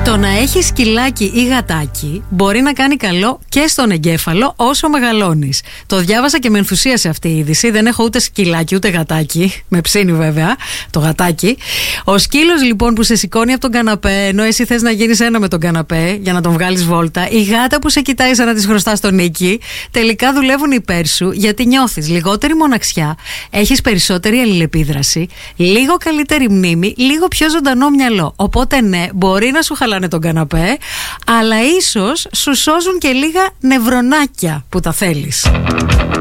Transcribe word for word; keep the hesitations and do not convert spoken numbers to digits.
Το να έχει σκυλάκι ή γατάκι μπορεί να κάνει καλό και στον εγκέφαλο όσο μεγαλώνεις. Το διάβασα και με ενθουσίασε αυτή η είδηση. Δεν έχω ούτε σκυλάκι ούτε γατάκι. Με ψήνει βέβαια το γατάκι. Ο σκύλος λοιπόν που σε σηκώνει από τον καναπέ, ενώ εσύ θες να γίνεις ένα με τον καναπέ για να τον βγάλεις βόλτα, η γάτα που σε κοιτάει σαν να της χρωστάς τον νίκη, τελικά δουλεύουν υπέρ σου, γιατί νιώθεις λιγότερη μοναξιά, έχεις περισσότερη αλληλεπίδραση, λίγο καλύτερη μνήμη, λίγο πιο ζωντανό μυαλό. Οπότε ναι, μπορεί να σου χαλάνε τον καναπέ, αλλά ίσως σου σώζουν και λίγα νευρονάκια που τα θέλεις.